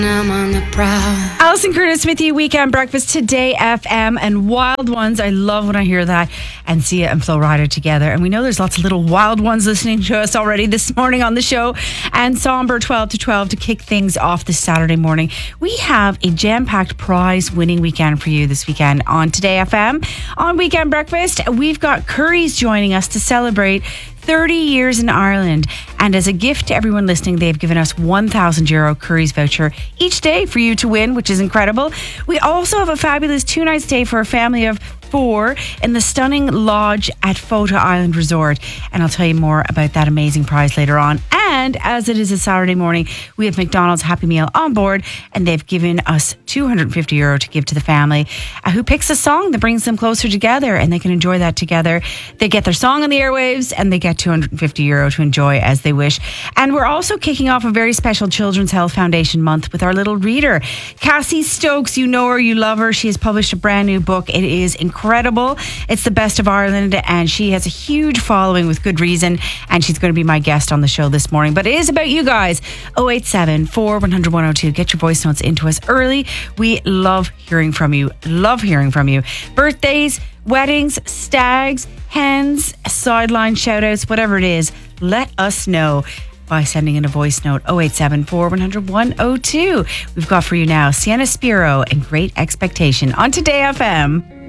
I'm on the prowl. Alison Curtis with you, Weekend Breakfast, Today FM and Wild Ones. I love when I hear that, and Sia and Flo Rida together. And we know there's lots of little wild ones listening to us already this morning on the show. And Somber 12 to 12 to kick things off this Saturday morning. We have a jam-packed prize-winning weekend for you this weekend on Today FM. On Weekend Breakfast, we've got Curry's joining us to celebrate 30 years in Ireland, and as a gift to everyone listening, they've given us €1,000 Curry's voucher each day for you to win, which is incredible. We also have a fabulous 2-night stay for a family of 4 in the stunning lodge at Fota Island Resort, and I'll tell you more about that amazing prize later on. And as it is a Saturday morning, we have McDonald's Happy Meal on board, and they've given us €250 to give to the family who picks a song that brings them closer together, and they can enjoy that together. They get their song on the airwaves, and they get €250 to enjoy as they wish. And we're also kicking off a very special Children's Health Foundation month with our little reader, Cassie Stokes. You know her, you love her. She has published a brand new book. It is incredible. It's the best of Ireland, and she has a huge following with good reason, and she's going to be my guest on the show this morning. But it is about you guys. 087 400 102. Get your voice notes into us early. We love hearing from you. Love hearing from you. Birthdays, weddings, stags, hens, sideline shout outs, whatever it is, let us know by sending in a voice note. 087 400 102. We've got for you now Sienna Spiro and Great Expectation on Today FM.